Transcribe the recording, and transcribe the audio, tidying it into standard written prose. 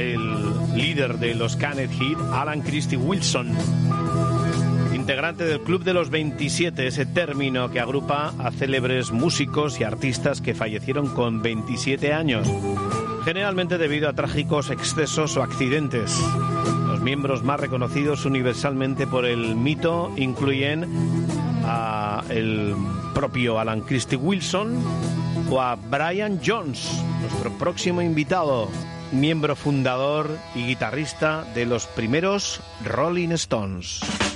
el líder de los Canned Heat, Alan Christy Wilson, integrante del Club de los 27, ese término que agrupa a célebres músicos y artistas que fallecieron con 27 años, generalmente debido a trágicos excesos o accidentes. Los miembros más reconocidos universalmente por el mito incluyen a el propio Alan Christy Wilson o a Brian Jones, nuestro próximo invitado, miembro fundador y guitarrista de los primeros Rolling Stones.